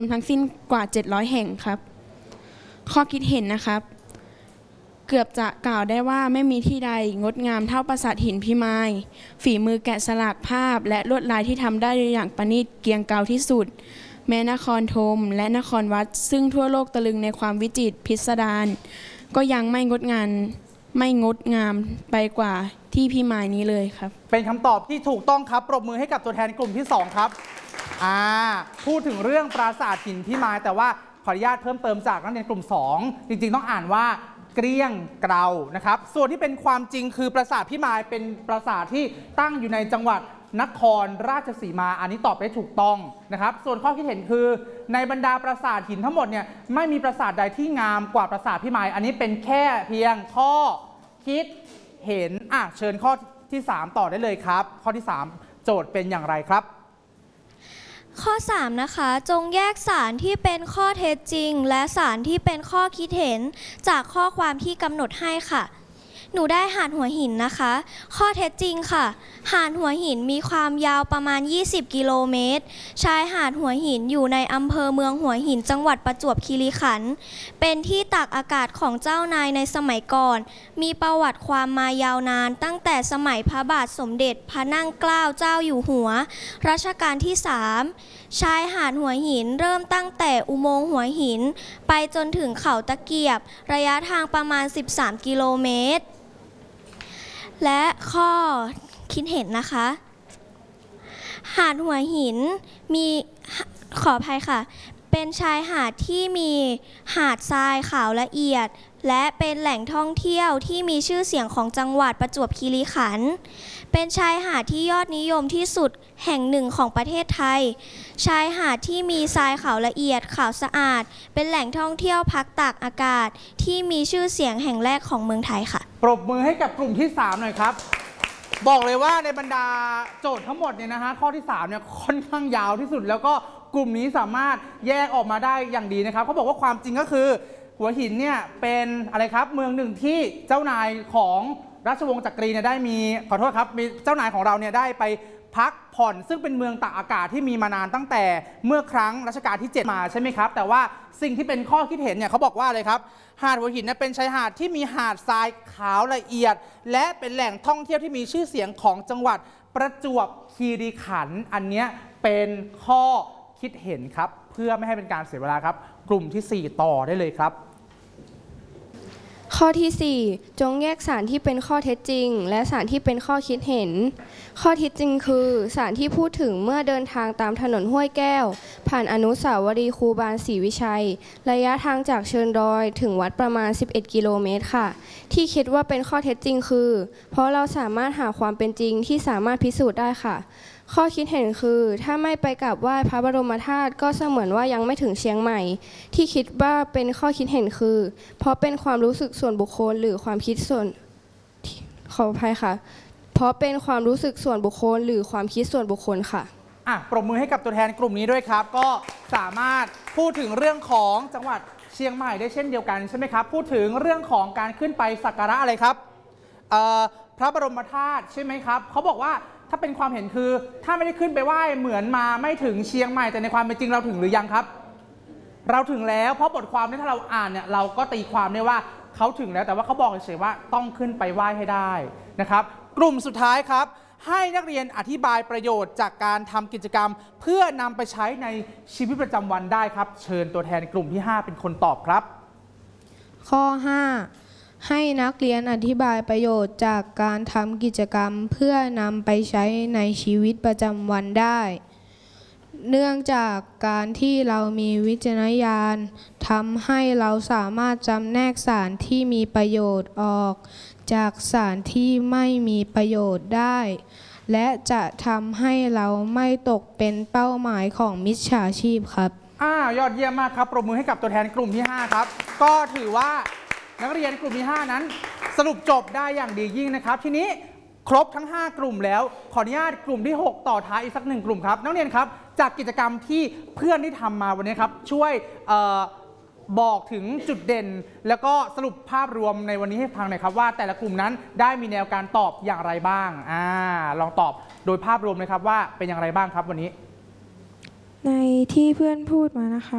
ทั้งสิ้นกว่า700แห่งครับข้อคิดเห็นนะครับเกือบจะกล่าวได้ว่าไม่มีที่ใดงดงามเท่าปราสาทหินพิมายฝีมือแกะสลักภาพและลวดลายที่ทำได้อย่างประณีตเกรียงเกาที่สุดแม้นครธมและนครวัดซึ่งทั่วโลกตะลึงในความวิจิตรพิสดารก็ยังไม่งดงามไปกว่าที่พิมายนี้เลยครับเป็นคำตอบที่ถูกต้องครับปรบมือให้กับตัวแทนกลุ่มที่2ครับพูดถึงเรื่องปราสาทหินพิมายแต่ว่าขออนุญาตเพิ่มเติมจากนักเรียนกลุ่ม2จริงๆต้องอ่านว่าเกรียงเกรานะครับส่วนที่เป็นความจริงคือปราสาทพิมายเป็นปราสาทที่ตั้งอยู่ในจังหวัดนครราชสีมาอันนี้ตอบได้ถูกต้องนะครับส่วนข้อคิดเห็นคือในบรรดาปราสาทหินทั้งหมดเนี่ยไม่มีปราสาทใดที่งามกว่าปราสาทพิมายอันนี้เป็นแค่เพียงข้อคิดเห็นเชิญข้อที่3ต่อได้เลยครับข้อที่3โจทย์เป็นอย่างไรครับข้อ3นะคะจงแยกสารที่เป็นข้อเท็จจริงและสารที่เป็นข้อคิดเห็นจากข้อความที่กำหนดให้ค่ะหนูได้หาดหัวหินนะคะข้อเท็จจริงค่ะหาดหัวหินมีความยาวประมาณ20กิโลเมตรชายหาดหัวหินอยู่ในอำเภอเมืองหัวหินจังหวัดประจวบคีรีขันธ์เป็นที่ตากอากาศของเจ้านายในสมัยก่อนมีประวัติความมายาวนานตั้งแต่สมัยพระบาทสมเด็จพระนั่งเกล้าเจ้าอยู่หัวรัชกาลที่3ชายหาดหัวหินเริ่มตั้งแต่อุโมงค์หัวหินไปจนถึงเขาตะเกียบระยะทางประมาณ13กิโลเมตรและข้อคิดเห็นนะคะหาดหัวหินมีขออภัยค่ะเป็นชายหาดที่มีหาดทรายขาวละเอียดและเป็นแหล่งท่องเที่ยวที่มีชื่อเสียงของจังหวัดประจวบคีรีขันธ์เป็นชายหาดที่ยอดนิยมที่สุดแห่งหนึ่งของประเทศไทยชายหาดที่มีทรายขาวละเอียดขาวสะอาดเป็นแหล่งท่องเที่ยวพักตากอากาศที่มีชื่อเสียงแห่งแรกของเมืองไทยค่ะปรบมือให้กับกลุ่มที่3หน่อยครับบอกเลยว่าในบรรดาโจทย์ทั้งหมดเนี่ยนะฮะข้อที่3เนี่ยค่อนข้างยาวที่สุดแล้วก็กลุ่มนี้สามารถแยกออกมาได้อย่างดีนะครับเขาบอกว่าความจริงก็คือหัวหินเนี่ยเป็นอะไรครับเมืองหนึ่งที่เจ้านายของราชวงศ์จักรีเนี่ยได้มีขอโทษครับมีเจ้านายของเราเนี่ยได้ไปพักผ่อนซึ่งเป็นเมืองตากอากาศที่มีมานานตั้งแต่เมื่อครั้งรัชกาลที่7มาใช่ไหมครับแต่ว่าสิ่งที่เป็นข้อคิดเห็นเนี่ยเขาบอกว่าอะไรครับหาดหัวหินเนี่ยเป็นชายหาดที่มีหาดทรายขาวละเอียดและเป็นแหล่งท่องเที่ยวที่มีชื่อเสียงของจังหวัดประจวบคีรีขันธ์อันนี้เป็นข้อคิดเห็นครับเพื่อไม่ให้เป็นการเสียเวลาครับกลุ่มที่4ต่อได้เลยครับข้อที่4จงแยกสารที่เป็นข้อเท็จจริงและสารที่เป็นข้อคิดเห็นข้อเท็จจริงคือสารที่พูดถึงเมื่อเดินทางตามถนนห้วยแก้วผ่านอนุสาวรีย์ครูบาลศรีวิชัยระยะทางจากเชิงดอยถึงวัดประมาณ11กิโลเมตรค่ะที่คิดว่าเป็นข้อเท็จจริงคือเพราะเราสามารถหาความเป็นจริงที่สามารถพิสูจน์ได้ค่ะข้อคิดเห็นคือถ้าไม่ไปกราบไหว้พระบรมธาตุก็เสมือนว่ายังไม่ถึงเชียงใหม่ที่คิดว่าเป็นข้อคิดเห็นคือเพราะเป็นความรู้สึกส่วนบุคคลหรือความคิดส่วนขออภัยค่ะเพราะเป็นความรู้สึกส่วนบุคคลหรือความคิดส่วนบุคคลค่ะปรบมือให้กับตัวแทนกลุ่มนี้ด้วยครับก็สามารถพูดถึงเรื่องของจังหวัดเชียงใหม่ได้เช่นเดียวกันใช่ไหมครับพูดถึงเรื่องของการขึ้นไปสักการะอะไรครับพระบรมธาตุใช่ไหมครับเขาบอกว่าถ้าเป็นความเห็นคือถ้าไม่ได้ขึ้นไปไหว้เหมือนมาไม่ถึงเชียงใหม่แต่ในความเป็นจริงเราถึงหรือยังครับเราถึงแล้วเพราะบทความนี้ถ้าเราอ่านเนี่ยเราก็ตีความได้ว่าเขาถึงแล้วแต่ว่าเขาบอกเฉยๆว่าต้องขึ้นไปไหว้ให้ได้นะครับกลุ่มสุดท้ายครับให้นักเรียนอธิบายประโยชน์จากการทำกิจกรรมเพื่อนำไปใช้ในชีวิตประจำวันได้ครับเชิญตัวแทนกลุ่มที่5เป็นคนตอบครับข้อ5ให้นักเรียนอธิบายประโยชน์จากการทำกิจกรรมเพื่อนำไปใช้ในชีวิตประจำวันได้เนื่องจากการที่เรามีวิจารณญาณทำให้เราสามารถจำแนกสารที่มีประโยชน์ออกจากสารที่ไม่มีประโยชน์ได้และจะทำให้เราไม่ตกเป็นเป้าหมายของมิจฉาชีพครับยอดเยี่ยมมากครับปรบมือให้กับตัวแทนกลุ่มที่5ครับก็ถือว่านักเรียนกลุ่มที่5นั้นสรุปจบได้อย่างดียิ่งนะครับทีนี้ครบทั้ง5กลุ่มแล้วขออนุญาตกลุ่มที่6ต่อท้ายอีกสัก1กลุ่มครับนักเรียนครับจากกิจกรรมที่เพื่อนที่ทำมาวันนี้ครับช่วยบอกถึงจุดเด่นแล้วก็สรุปภาพรวมในวันนี้ให้ฟังหน่อยครับว่าแต่ละกลุ่มนั้นได้มีแนวการตอบอย่างไรบ้างลองตอบโดยภาพรวมเลยครับว่าเป็นอย่างไรบ้างครับวันนี้ในที่เพื่อนพูดมานะคะ